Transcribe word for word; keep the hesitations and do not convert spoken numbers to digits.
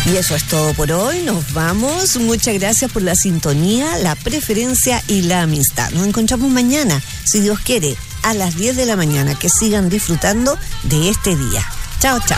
Y eso es todo por hoy. Nos vamos. Muchas gracias por la sintonía, la preferencia y la amistad. Nos encontramos mañana, si Dios quiere, a las diez de la mañana. Que sigan disfrutando de este día. Chao, chao.